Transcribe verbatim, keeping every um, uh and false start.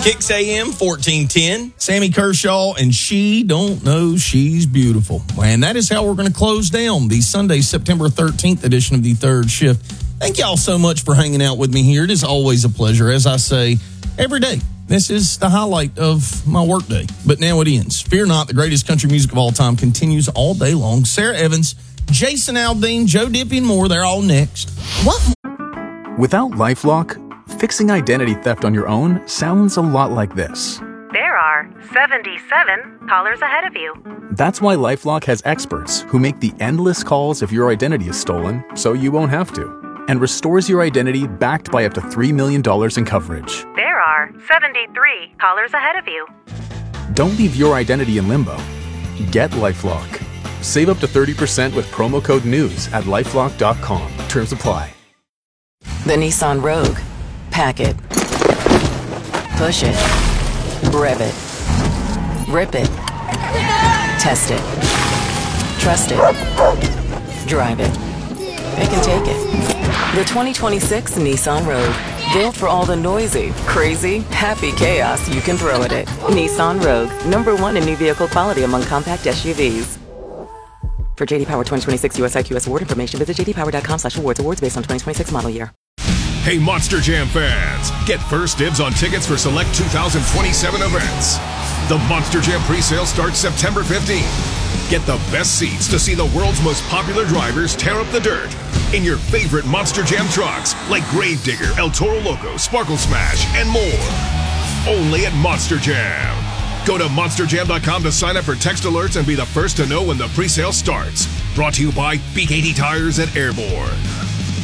Kicks A M fourteen ten. Sammy Kershaw and She Don't Know She's Beautiful. And that is how we're going to close down the Sunday, September thirteenth edition of the Third Shift. Thank y'all so much for hanging out with me here. It is always a pleasure. As I say every day, this is the highlight of my workday. But now it ends. Fear not, the greatest country music of all time continues all day long. Sarah Evans, Jason Aldean, Joe Dippy, and more. They're all next. What? Without LifeLock, fixing identity theft on your own sounds a lot like this. There are seventy-seven callers ahead of you. That's why LifeLock has experts who make the endless calls if your identity is stolen, so you won't have to, and restores your identity backed by up to three million dollars in coverage. There are seventy-three callers ahead of you. Don't leave your identity in limbo. Get LifeLock. Save up to thirty percent with promo code NEWS at lifelock dot com. Terms apply. The Nissan Rogue. Pack it. Push it. Rev it. Rip it. Test it. Trust it. Drive it. It can take it. The twenty twenty-six Nissan Rogue. Built for all the noisy, crazy, happy chaos you can throw at it. Nissan Rogue. Number one in new vehicle quality among compact S U Vs. For J D Power twenty twenty-six U S I Q S award information, visit j d power dot com slash awards. Awards based on twenty twenty-six model year. Hey, Monster Jam fans, get first dibs on tickets for select two thousand twenty-seven events. The Monster Jam presale starts September fifteenth. Get the best seats to see the world's most popular drivers tear up the dirt in your favorite Monster Jam trucks like Gravedigger, El Toro Loco, Sparkle Smash, and more. Only at Monster Jam. Go to monster jam dot com to sign up for text alerts and be the first to know when the presale starts. Brought to you by B K T Tires and Airborne.